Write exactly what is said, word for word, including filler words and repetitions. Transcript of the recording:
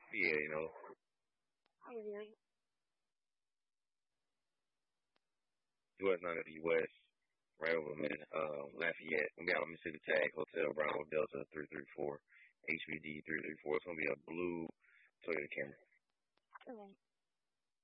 Yeah, you know. Okay. U S ninety West, right over man. Um, Lafayette. We got Mississippi Tag Hotel Bravo Delta three three four H V D three three four. It's gonna be a blue Toyota Camry. Okay.